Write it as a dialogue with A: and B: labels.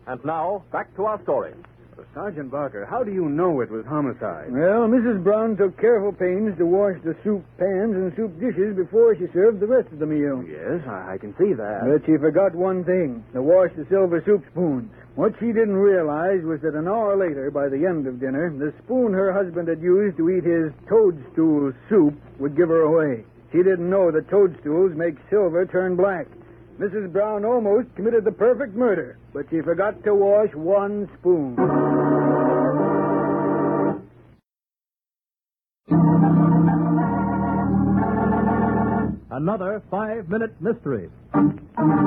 A: And now, back to our story.
B: Sergeant Barker, how do you know it was homicide?
C: Well, Mrs. Brown took careful pains to wash the soup pans and soup dishes before she served the rest of the meal.
B: Yes, I can see that.
C: But she forgot one thing, to wash the silver soup spoons. What she didn't realize was that an hour later, by the end of dinner, the spoon her husband had used to eat his toadstool soup would give her away. She didn't know that toadstools make silver turn black. Mrs. Brown almost committed the perfect murder, but she forgot to wash one spoon.
D: Another 5-minute mystery.